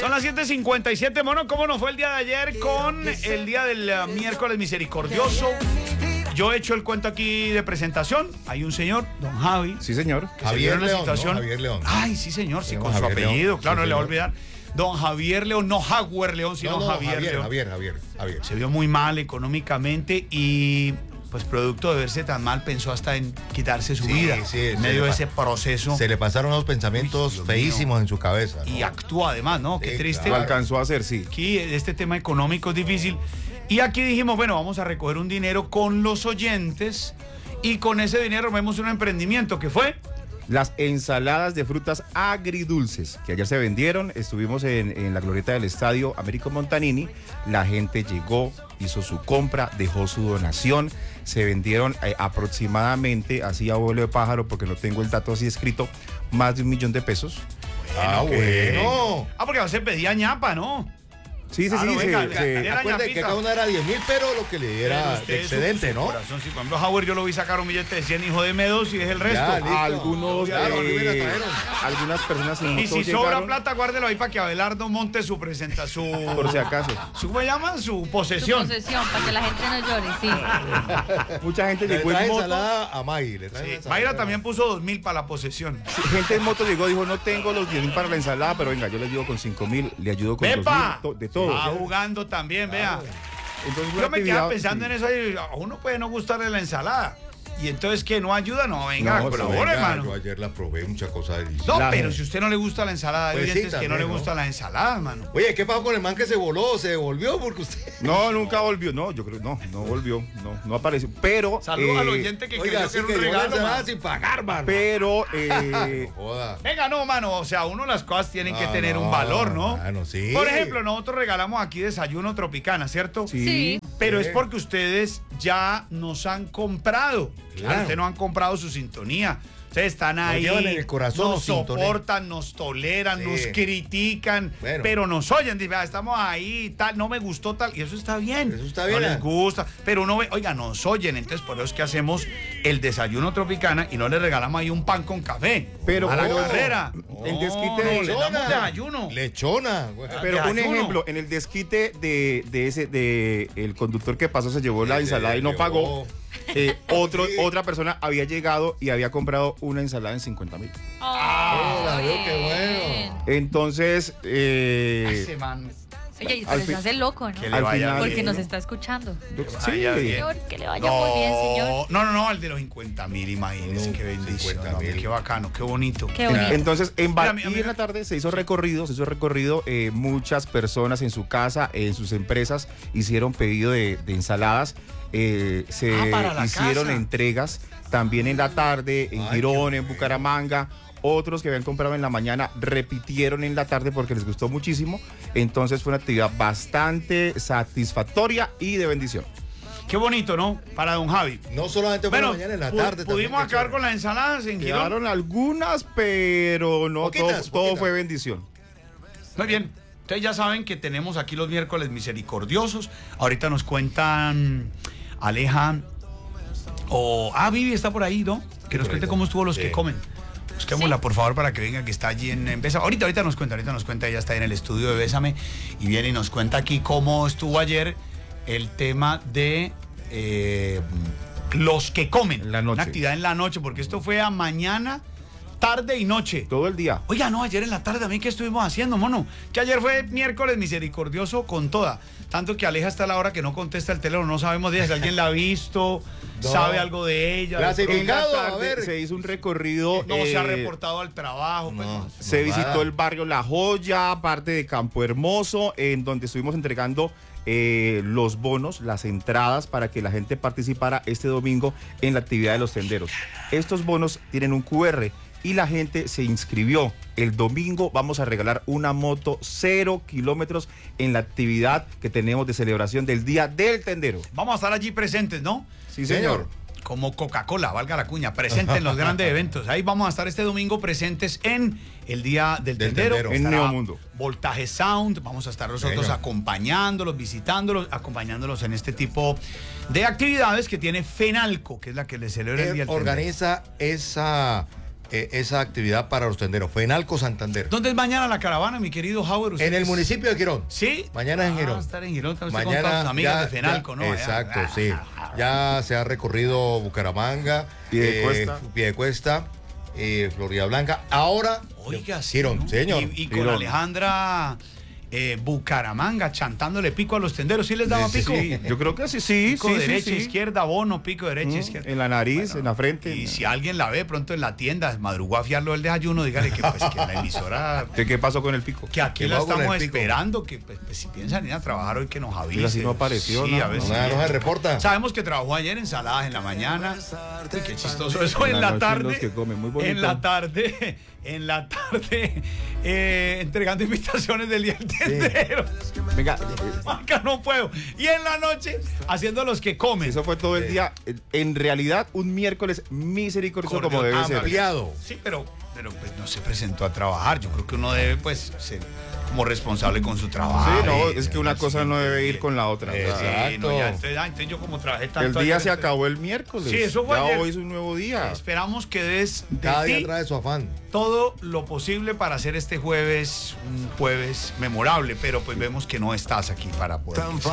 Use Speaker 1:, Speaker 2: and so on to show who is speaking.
Speaker 1: Son las 7:57, mono. ¿Cómo nos fue el día de ayer con el día del miércoles misericordioso? Yo he hecho el cuento aquí de presentación. Hay un señor, don Javi.
Speaker 2: Sí, señor.
Speaker 3: Javier León,
Speaker 1: situación.
Speaker 3: ¿no? Javier León.
Speaker 1: Ay, sí, señor, sí, con
Speaker 3: Javier
Speaker 1: su apellido,
Speaker 3: León.
Speaker 1: claro,
Speaker 3: Sí,
Speaker 1: no le va a
Speaker 3: señor.
Speaker 1: olvidar. Don Javier León, no Jaguar León, sino Javier León.
Speaker 3: Javier.
Speaker 1: Se vio muy mal económicamente y, pues, producto de verse tan mal, pensó hasta en quitarse su vida.
Speaker 3: Sí,
Speaker 1: en medio de ese proceso.
Speaker 3: Se le pasaron unos pensamientos
Speaker 1: Dios
Speaker 3: feísimos
Speaker 1: mío.
Speaker 3: en su cabeza, ¿no?
Speaker 1: Y actúa además, ¿no? Qué
Speaker 3: Sí,
Speaker 1: triste.
Speaker 2: Lo alcanzó a hacer, sí.
Speaker 1: Aquí este tema económico es difícil. Y aquí dijimos, bueno, vamos a recoger un dinero con los oyentes y con ese dinero vemos un emprendimiento que fue...
Speaker 2: Las ensaladas de frutas agridulces que ayer se vendieron. Estuvimos en la glorieta del estadio Américo Montanini. La gente llegó, hizo su compra, dejó su donación. Se vendieron aproximadamente, así a vuelo de pájaro, porque no tengo el dato así escrito, más de 1 millón de pesos.
Speaker 3: Bueno.
Speaker 1: Ah, porque a veces pedía ñapa, ¿no?
Speaker 2: Sí,
Speaker 1: Venga,
Speaker 3: Acuérdense que cada uno era 10.000, pero lo que le diera
Speaker 1: Usted,
Speaker 3: de excedente,
Speaker 1: su
Speaker 3: ¿no?
Speaker 1: corazón, sí, por ejemplo, Howard yo lo vi sacar un billete de 100, hijo de M2 y dejé el resto.
Speaker 3: Ya, listo.
Speaker 2: Algunos,
Speaker 3: Claro,
Speaker 2: algunas personas en
Speaker 1: Y
Speaker 2: moto
Speaker 1: si sobra
Speaker 2: llegaron,
Speaker 1: plata, guárdelo ahí para que Abelardo monte su presentación.
Speaker 2: por si acaso.
Speaker 1: ¿Cómo se llama? Su
Speaker 4: Su
Speaker 1: posesión.
Speaker 4: posesión, para que la gente no llore, sí.
Speaker 2: Mucha gente
Speaker 3: Le
Speaker 2: llegó
Speaker 3: trae
Speaker 2: en moto.
Speaker 3: ensalada a May. Le trae
Speaker 1: Sí,
Speaker 3: ensalada.
Speaker 1: Mayra también puso 2.000 para la posesión.
Speaker 2: Gente en moto llegó, dijo, no tengo los 10.000 para la ensalada, pero venga, yo le ayudo con 5.000, le ayudo con
Speaker 1: ¡Epa!
Speaker 2: 2.000, de todo.
Speaker 1: Va jugando también, vea.
Speaker 2: Entonces,
Speaker 1: Yo me quedaba
Speaker 2: actividad-
Speaker 1: pensando en eso ahí, a uno puede no gustarle la ensalada. Y entonces, ¿qué? ¿No ayuda? No, venga,
Speaker 2: No,
Speaker 1: colabore,
Speaker 3: Venga,
Speaker 1: hermano.
Speaker 3: yo ayer la probé, muchas cosas deliciosas.
Speaker 1: No,
Speaker 2: La
Speaker 1: pero
Speaker 2: gente.
Speaker 1: si a usted no le gusta la ensalada, hay
Speaker 3: Pues sí,
Speaker 1: oyentes que no le
Speaker 3: también, ¿no?
Speaker 1: gusta la ensalada, hermano.
Speaker 3: Oye, ¿qué pasó con el man que se voló? ¿Se devolvió? Porque usted...
Speaker 2: No, nunca volvió. No, yo creo, no volvió. No apareció. Pero.
Speaker 1: Saludos al oyente que
Speaker 3: Oiga,
Speaker 1: creyó que
Speaker 3: sí
Speaker 1: era un
Speaker 3: que llevó la
Speaker 1: regalo,
Speaker 3: ensalada
Speaker 1: mano.
Speaker 3: sin pagar, mano.
Speaker 2: Pero.
Speaker 3: No joda.
Speaker 1: Venga, no, mano, o sea, uno las cosas tienen que
Speaker 3: No,
Speaker 1: tener
Speaker 3: no,
Speaker 1: un valor, ¿no?
Speaker 3: mano, sí.
Speaker 1: Por ejemplo, nosotros regalamos aquí desayuno Tropicana, ¿cierto?
Speaker 2: Sí.
Speaker 1: Pero
Speaker 3: Sí.
Speaker 1: es porque ustedes ya nos han comprado.
Speaker 3: Claro.
Speaker 1: Ustedes no han comprado su sintonía. Ustedes están ahí,
Speaker 3: llevan en el corazón,
Speaker 1: nos
Speaker 3: nos sintonían.
Speaker 1: soportan, nos toleran,
Speaker 3: Sí.
Speaker 1: nos critican,
Speaker 3: Bueno.
Speaker 1: pero nos oyen. Dicen, "Ah, estamos ahí, tal, no me gustó tal", y eso está bien.
Speaker 3: Eso está bien.
Speaker 1: No les gusta, pero uno ve, oiga, nos oyen. Entonces, por eso es que hacemos el desayuno Tropicana y no le regalamos ahí un pan con café.
Speaker 2: Pero
Speaker 1: a la
Speaker 2: no,
Speaker 1: carrera.
Speaker 2: el desquite
Speaker 1: No,
Speaker 2: de-
Speaker 1: le damos desayuno.
Speaker 3: Lechona, güey.
Speaker 2: Pero un
Speaker 1: desayuno.
Speaker 2: ejemplo, en el desquite de el conductor que pasó se llevó la
Speaker 3: Se
Speaker 2: ensalada y no
Speaker 3: llevó.
Speaker 2: pagó.
Speaker 3: Sí.
Speaker 2: Otra persona había llegado y había comprado una ensalada en 50.000.
Speaker 3: Hola, veo qué
Speaker 4: bien.
Speaker 3: bueno.
Speaker 2: Entonces,
Speaker 1: Ese man.
Speaker 4: Oye,
Speaker 2: Al
Speaker 4: pero se
Speaker 2: fin-
Speaker 4: hace loco, ¿no?
Speaker 1: Que le
Speaker 2: Al
Speaker 1: vaya
Speaker 2: final-
Speaker 4: Porque
Speaker 1: bien.
Speaker 4: nos está escuchando.
Speaker 2: sí,
Speaker 1: vaya bien.
Speaker 4: Señor, que le vaya muy bien, señor.
Speaker 1: No, el de los 50.000, imagínese,
Speaker 3: No,
Speaker 1: qué bendición,
Speaker 3: 50.000.
Speaker 1: hombre, qué bacano, qué bonito.
Speaker 4: Qué bonito.
Speaker 2: Entonces,
Speaker 1: Mira,
Speaker 2: y en la tarde se hizo recorrido, muchas personas en su casa, en sus empresas, hicieron pedido de ensaladas,
Speaker 1: para la
Speaker 2: hicieron
Speaker 1: casa.
Speaker 2: entregas también en la tarde, en
Speaker 3: Ay,
Speaker 2: Girón,
Speaker 3: qué
Speaker 2: en
Speaker 3: bueno.
Speaker 2: Bucaramanga. Otros que habían comprado en la mañana repitieron en la tarde porque les gustó muchísimo. Entonces fue una actividad bastante satisfactoria y de bendición.
Speaker 1: Qué bonito, ¿no? Para don Javi.
Speaker 3: No solamente por la mañana, en la tarde
Speaker 1: pudimos
Speaker 3: también,
Speaker 1: acabar
Speaker 3: qué
Speaker 1: con las ensaladas en Girón.
Speaker 2: Quedaron algunas, pero no
Speaker 3: Poquitas,
Speaker 2: todo
Speaker 3: poquitas.
Speaker 2: fue bendición.
Speaker 1: Muy bien. Ustedes ya saben que tenemos aquí los miércoles misericordiosos. Ahorita nos cuentan Aleja Vivi está por ahí, ¿no? Que nos cuente cómo estuvo los
Speaker 3: Sí.
Speaker 1: que comen. Busquémosla, por favor, para que venga, que está allí en Bésame. Ahorita nos cuenta, ella está en el estudio de Bésame y viene y nos cuenta aquí cómo estuvo ayer el tema de los que comen.
Speaker 2: En la noche.
Speaker 1: Una actividad en la noche, porque esto fue a mañana, tarde y noche.
Speaker 2: Todo el día.
Speaker 1: Oiga, no, ayer en la tarde también, ¿qué estuvimos haciendo, mono? Que ayer fue miércoles misericordioso con toda. Tanto que Aleja está a la hora que no contesta el teléfono, no sabemos de ella, si alguien la ha visto,
Speaker 3: No.
Speaker 1: sabe algo de ella.
Speaker 3: Gracias.
Speaker 2: En la
Speaker 3: Picado, a
Speaker 2: tarde
Speaker 3: ver.
Speaker 2: se hizo un recorrido.
Speaker 1: No se ha reportado al trabajo. pues,
Speaker 3: No.
Speaker 1: no.
Speaker 2: Se
Speaker 3: No,
Speaker 2: visitó
Speaker 3: nada.
Speaker 2: el barrio La Joya, parte de Campo Hermoso, en donde estuvimos entregando los bonos, las entradas para que la gente participara este domingo en la actividad de los tenderos. Estos bonos tienen un QR y la gente se inscribió. El domingo vamos a regalar una moto 0 kilómetros en la actividad que tenemos de celebración del Día del Tendero.
Speaker 1: Vamos a estar allí presentes, ¿no?
Speaker 2: Sí, señor.
Speaker 1: Como Coca-Cola, valga la cuña, presente en los grandes eventos. Ahí vamos a estar este domingo presentes en el Día del
Speaker 3: Del
Speaker 1: Tendero.
Speaker 3: Tendero.
Speaker 2: En
Speaker 1: Estará
Speaker 2: Neomundo.
Speaker 1: Voltaje Sound, vamos a estar nosotros
Speaker 3: Venga.
Speaker 1: acompañándolos, visitándolos, acompañándolos en este tipo de actividades que tiene FENALCO, que es la que le celebra el Día del Tendero.
Speaker 3: Organiza esa esa actividad para los tenderos. FENALCO Santander.
Speaker 1: ¿Dónde es mañana la caravana, mi querido Howard?
Speaker 3: En el municipio de Girón.
Speaker 1: ¿Sí?
Speaker 3: Mañana es en Girón.
Speaker 1: Va a estar en Girón. Usted con
Speaker 3: Mañana
Speaker 1: todas sus amigas
Speaker 3: ya-
Speaker 1: de FENALCO, ¿no?
Speaker 3: Exacto, sí. Ya se ha recorrido Bucaramanga, Piedecuesta, Florida Blanca. Ahora,
Speaker 1: Oiga, sí,
Speaker 3: Girón,
Speaker 1: ¿no?
Speaker 3: señor.
Speaker 1: Y con
Speaker 2: Girón.
Speaker 1: Alejandra Bucaramanga chantándole pico a los tenderos. ¿Sí les daba pico?
Speaker 2: Sí, yo creo que sí,
Speaker 1: Pico derecha, izquierda, bono, pico derecha, izquierda.
Speaker 2: En la nariz,
Speaker 1: Bueno,
Speaker 2: en la frente.
Speaker 1: Y si alguien la ve pronto en la tienda, madrugó a fiarlo del desayuno, dígale que, pues, que la emisora,
Speaker 2: ¿Qué pasó con el pico?
Speaker 1: que aquí
Speaker 3: ¿Qué
Speaker 1: la
Speaker 3: pasó con
Speaker 1: estamos
Speaker 3: el pico?
Speaker 1: esperando, que pues, si piensan ir a trabajar hoy que nos avise.
Speaker 2: Mira, si no apareció,
Speaker 1: Sí,
Speaker 2: ¿no?
Speaker 1: a ver si
Speaker 3: No se reporta.
Speaker 1: Sabemos que trabajó ayer ensaladas en la mañana. Uy, qué chistoso eso.
Speaker 2: En
Speaker 1: En
Speaker 2: la
Speaker 1: la
Speaker 2: noche
Speaker 1: tarde.
Speaker 2: los que comen, muy bonito.
Speaker 1: En la tarde, entregando invitaciones del día del tendero.
Speaker 2: Venga,
Speaker 1: Marca, no puedo. Y en la noche, haciendo los que comen.
Speaker 2: eso fue todo el día. En realidad, un miércoles misericordioso como debe ser.
Speaker 3: Ampliado.
Speaker 1: Sí, pero pues no se presentó a trabajar. Yo creo que uno debe pues ser como responsable con su trabajo.
Speaker 2: Sí, no, es que una cosa no debe ir con la otra. O sea,
Speaker 1: Sí, no, ya, entonces yo como trabajé tanto
Speaker 2: el día
Speaker 1: ayer,
Speaker 2: se
Speaker 1: entonces,
Speaker 2: acabó el miércoles.
Speaker 1: Sí, eso fue
Speaker 2: ya
Speaker 1: ayer.
Speaker 2: hoy es un nuevo día.
Speaker 1: Esperamos que des de
Speaker 3: Cada día
Speaker 1: ti
Speaker 3: trae su afán.
Speaker 1: todo lo posible para hacer este jueves un jueves memorable, pero pues vemos que no estás aquí para poder.